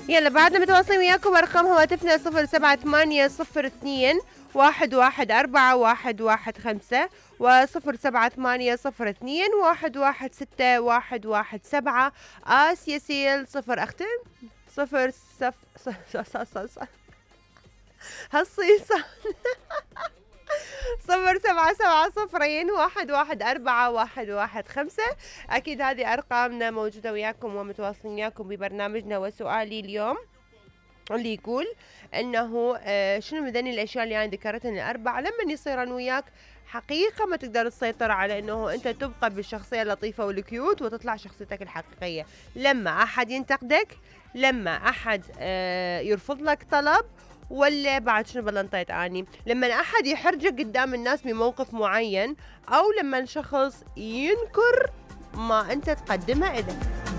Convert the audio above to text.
يلا بعدنا متواصلين وياكم. أرقام هواتفنا 0780 11415 و0780211617. آسيا سيل صفر أختم صفر هالصيصة 0770 11415. أكيد هذه أرقامنا موجودة وياكم ومتواصلين وياكم ببرنامجنا. وسؤالي اليوم اللي يقول انه شنو من ذني الاشياء اللي انا ذكرتهن الاربعه لما يصير انا وياك حقيقه ما تقدر تسيطر على انه انت تبقى بالشخصيه اللطيفه والكيوت وتطلع شخصيتك الحقيقيه. لما احد ينتقدك، لما احد يرفض لك طلب، ولا بعد شنو بلنطيت اني لما احد يحرجك قدام الناس بموقف معين، او لما شخص ينكر ما انت تقدمه إله.